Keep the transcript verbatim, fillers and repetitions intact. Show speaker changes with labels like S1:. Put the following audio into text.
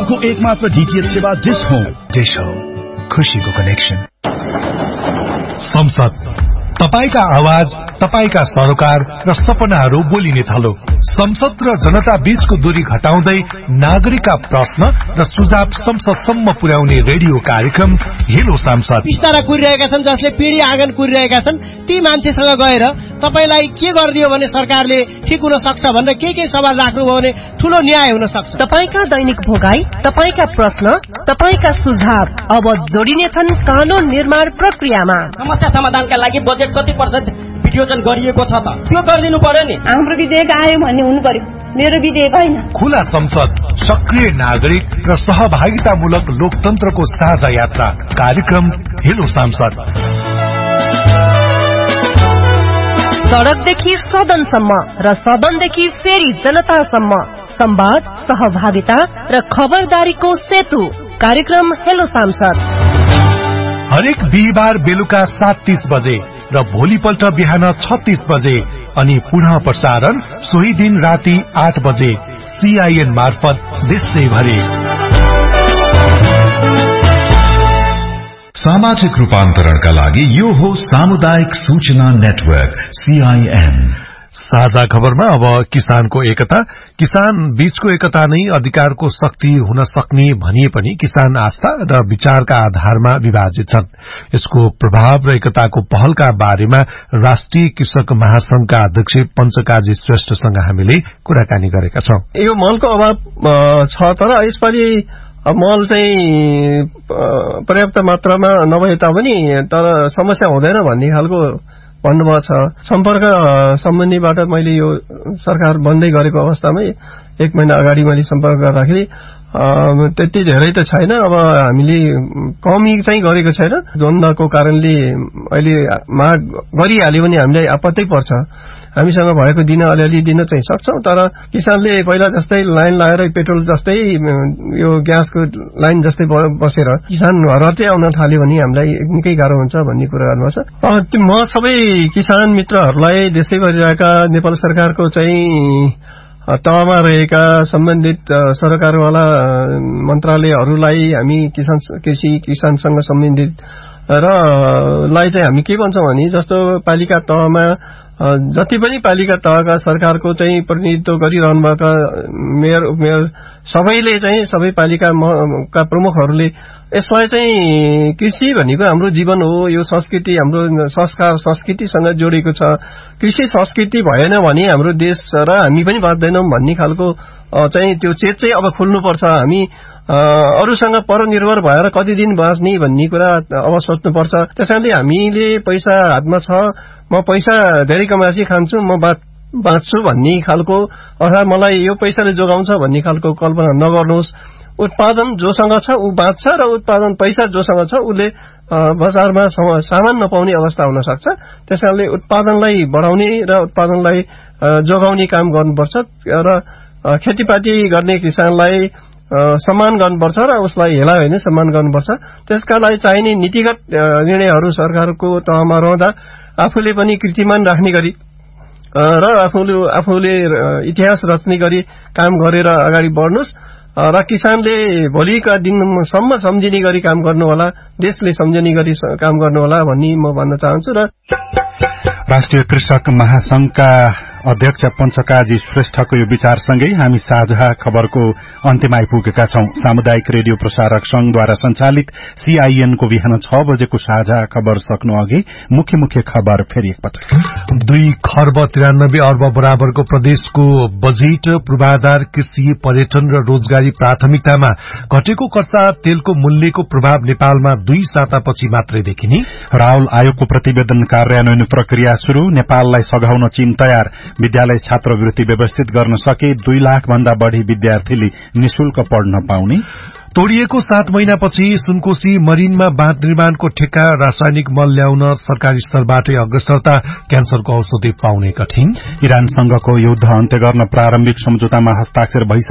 S1: नेपालको एकमात्र डीटीएच सेवा डिश होम।
S2: डिश होम, खुशीको कनेक्सन।
S3: संसद, तपाईका आवाज, तपाईका सरोकार र सपनाहरू बोलिने थलो। संसद र जनता बीचको दूरी घटाउँदै नागरिकका प्रश्न र सुझाव संसदसम्म पुर्याउने रेडियो कार्यक्रम हेलो सांसद।
S4: बिस्तारा कुरिरहेका छन्, जसले पिँढी आँगन कुरिरहेका छन्, ती मान्छेसँग गएर तपाईलाई के गरिदियो भने सरकारले ठिक हुन सक्छ भनेर के के सवाल राख्नुभयो भने ठूलो न्याय हुन सक्छ।
S5: तपाईका दैनिक भोगाई, तपाईका प्रश्न, तपाईका सुझाव अब जोडिने छन् कानून निर्माण प्रक्रियामा।
S4: समस्या समाधानका लागि बजेट कति प्रतिशत विनियोजन गरिएको छ त त्यो गरिदिनु पर्यो नि।
S6: हाम्रो विधेयक आयो भन्ने हुनु पर्यो, मेरो विधेयक होइन।
S3: खुला संसद, सक्रिय नागरिक र सहभागितामूलक लोकतन्त्रको साझा यात्रा कार्यक्रम हेलो सांसद।
S5: सड़कदेखि सदनसम्म र सदनदेखि फेरि जनतासम्म संवाद, सहभागिता र खबरदारीको सेतु कार्यक्रम हेलो सांसद।
S3: हरेक बिहिबार बेलुका सात तीस बजे र भोलिपल्ट बिहान छत्तीस बजे अनि पुनः प्रसारण सोही दिन राति आठ बजे सीआईएन मार्फत देशैभरि।
S7: सामाजिक रूपान्तरणका लागि यो हो सामुदायिक सूचना नेटवर्क सीआईएन।
S3: साझा खबरमा अब किसानको एकता। किसान बीचको एकता नै अधिकारको शक्ति हुन सक्ने भनिए पनि किसान आस्था र विचारका आधारमा विभाजित छन्। यसको प्रभाव र एकताको पहलका बारेमा राष्ट्रिय कृषक महासंघका अध्यक्ष पञ्चकाजी श्रेष्ठसँग हामीले कुराकानी गरेका छौं।
S8: यो मलको अभाव छ, तर यसपालि मल चाहिँ पर्याप्त मात्रामा नभए तापनि तर समस्या हुँदैन भन्ने खालको भन्नुभएको छ। सम्पर्क सम्बन्धीबाट मैले यो सरकार बन्दै गरेको अवस्थामै एक महिना अगाडि मैले सम्पर्क गर्दाखेरि त्यति धेरै त छैन। अब हामीले कमी चाहिँ गरेको छैन, द्वन्द्वको कारणले अहिले माग गरिहाल्यो भने हामीलाई आपत्ति पर्छ। हामीसँग भएको दिन अलिअलि दिन चाहिँ सक्छौं, तर किसानले पहिला जस्तै लाइन लगाएर पेट्रोल जस्तै यो ग्यासको लाइन जस्तै बसेर किसान हराउँदै आउन थाल्यो भने हामीलाई निकै गाह्रो हुन्छ भन्ने कुरा गर्नुपर्छ। म सबै किसान मित्रहरूलाई देशैभरि रहेका नेपाल सरकारको चाहिँ तहमा रहेका सम्बन्धित सरकारवाला मन्त्रालयहरूलाई हामी किसान कृषि किसानसँग सम्बन्धित र लाई चाहिँ हामी के भन्छौं भने जस्तो पालिका तहमा जति पनि पालिका तहका सरकारको चाहिँ प्रतिनिधित्व गरिरहनुभएका मेयर उपमेयर सबैले चाहिँ सबै पालिकाका प्रमुखहरूले यसलाई चाहिँ कृषि भनेको हाम्रो जीवन हो, यो संस्कृति हाम्रो संस्कार संस्कृतिसँग जोडिएको छ, कृषि संस्कृति भएन भने हाम्रो देश र हामी पनि बाँच्दैनौं भन्ने खालको चाहिँ त्यो चेत चाहिँ अब खुल्नुपर्छ। हामी अरूसँग परनिर्भर भएर कति दिन बाँच्ने भन्ने कुरा अब सोच्नुपर्छ। त्यसैले हामीले पैसा हातमा छ, म पैसा धेरै कमाएपछि खान्छु, म बाँच्छु भन्ने खालको अर्थात् मलाई यो पैसाले जोगाउँछ भन्ने खालको कल्पना नगर्नुहोस्। उत्पादन जोसँग छ ऊ बाँच्छ र उत्पादन पैसा जोसँग छ उसले बजारमा सामान नपाउने अवस्था हुन सक्छ। त्यसैले उत्पादनलाई बढाउने र उत्पादनलाई जोगाउने काम गर्नुपर्छ र खेतीपाती गर्ने किसानलाई सम्मान गर्नुपर्छ र उसलाई हेला होइन सम्मान गर्नुपर्छ। त्यसका लागि चाहिने नीतिगत निर्णयहरू सरकारको तहमा रहँदा आफूले पनि कीर्तिमान राख्ने गरी र आफूले आफूले इतिहास रच्ने गरी काम गरेर अगाडि बढ्नुस् र किसानले भोलिका दिनसम्म सम्झिने गरी काम गर्नु होला, देशले सम्झिने गरी काम गर्नु होला भन्ने म भन्न चाहन्छु। र
S2: राष्ट्रिय कृषक महासंघका अध्यक्ष पञ्चकाजी श्रेष्ठको यो विचारसँगै हामी साझा खबरको अन्त्यमा आइपुगेका छौं। सामुदायिक रेडियो प्रसारक संघद्वारा संचालित सीआईएनको बिहान छ बजेको साझा खबर सक्नु अघि मुख्य मुख्य खबर फेरि एकपटक।
S3: दुई खर्ब तिरानब्बे अर्ब बराबरको प्रदेशको बजेट पूर्वाधार कृषि पर्यटन र रोजगारी प्राथमिकतामा घटेको कच्चा तेलको मूल्यको प्रभाव नेपालमा दुई सातापछि मात्रै देखिने।
S2: राहुल आयोगको प्रतिवेदन कार्यान्वयन प्रक्रिया शुरू, नेपाललाई सघाउन चीन तयार, विद्यालय छात्रवृत्ति व्यवस्थित गर्न सके दुई लाख भन्दा बढ़ी विद्यार्थीले निशुल्क पढ्न पाउने।
S3: तोडिएको सात महिनापछि सुनकोशी मरिनमा बाँध निर्माणको ठेक्का, रासायनिक मल ल्याउन सरकारी स्तरबाटै अग्रसरता, क्यान्सरको औषधि पाउने कठिन।
S2: इरानसँगको युद्ध अन्त्य गर्न प्रारम्भिक सम्झौतामा हस्ताक्षर भइसक्यो।